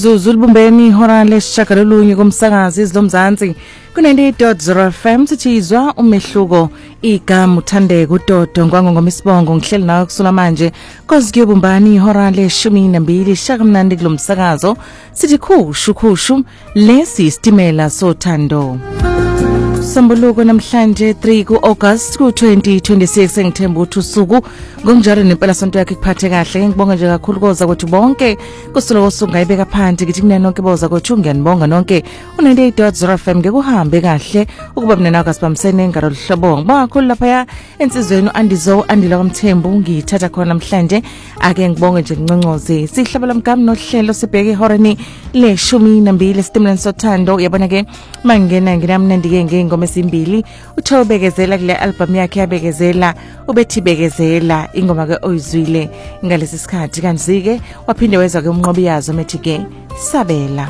mizuzu libumbeni ihora lesishagalolunye kumsakazi izilomzansi ku-98.0 FM sithizwa umehluko igama Uthandeka uDodo ngoMisibongo ngihleli nawe kusula manje koziyobumbani ihora le-12 shakamnandi kulomsakazo sithi khushu lesi isitimela sothando. Sambuluko namhlanje 3 ku-August ku-2026 engithemba ukuthi usuku ngokunjalo nempela sonto yakhe kuphathe kahle. Ngibonga nje kakhulu koza kwethu bonke kusulo usungayibeka phansi ngithi mina nonke boza kwethu ngiyanibonga nonke u-98.0 FM ngekuhambe kahle ukuba mina nawe kasibambisene ngalo lihlobo. Ngibonga kakhulu lapha ensizweni Andila kaMthembu ngithatha khona namhlanje ake ngibonge nje nginconcoze sihlabela mgami nohlelo sibheke ihoreni le-12 esitimeleni sothando. Yabona ke mangena nginamnandi ke ngengoma esimbili utho bekezela kule album yakhe yabekezela ubethi bekezela ingoma ke oyizwile ngalesi sikhathi kanzi ke waphinde weza ke umnqobi yazo methi ke sabela.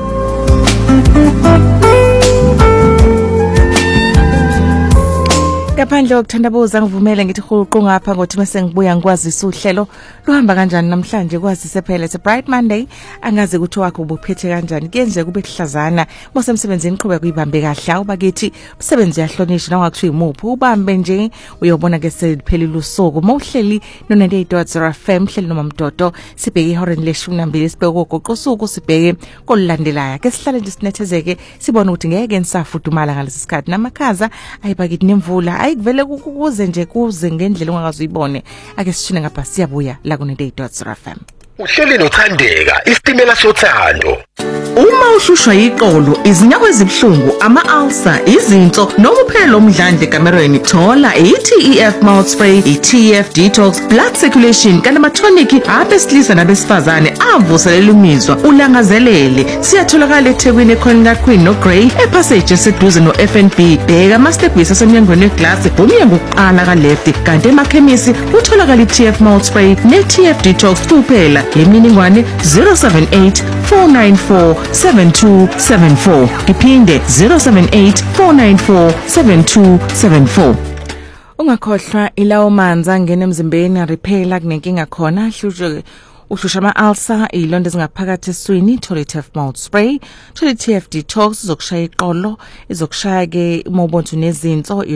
Ngaphandle kokuthandabuza ngivumele ngithi huqu ngapha ngothi mase ngibuya ngikwazisa uhlelo luhamba kanjani namhlanje kwazise phela it's a bright Monday angazi ukuthi wakho ubuphethe kanjani kenze kube kuhlazana mose emsebenzini qhubeka kuyibambe kahle awuba kithi umsebenzi yahlonishwa nawakuthiwa imuphi ubambe nje uyobona ke seliphelile usuku mawuhleli no-98.0 FM hleli noma Mdodo sibheke ihoreni le-12 sibheke kogoqo usuku sibheke kolulandelayo ke sihlale nje sinethezeke sibone ukuthi ngeke nisafudumala ngalesi sikhathi namakhaza ayibakithi nemvula ayikuvele kuze nje kuze ngendlela ungakazuyibone ake sishine ngapha siyabuya la ku-98.0 FM. Uhleli noThandeka isitimela sothando. Uma ushushwa iqolo izinyawo ezibhlungu ama-ulcer izinso noma uphela umdlandla ekamerweni thola i-TEF mouth spray i-TEF detox blood circulation kanti ama-tonic abesilisa nabesifazane avuselela imizwa ulangazelele siyatholakala eThekwini ekhona kaQueen noGrey epassage eseduze no-FNB bheka ama-stepwisi asemnyangweni weglass umnyango wokuqala ka-left kanti emakhemisi utholakala i-TEF mouth spray ne-TEF detox kuphela ngeminingwane 078-494-7274 iphinde 078-494-7274. Ungakhohlwa ilawo manzi angena emzimbeni repair kunenkinga khona ushusha ama-ulcer ilonda ezingaphakathi eswini thola i-TEF mouth spray thola i-TEF detox izokushaya iqolo izokushaya ke uma ubona unezinso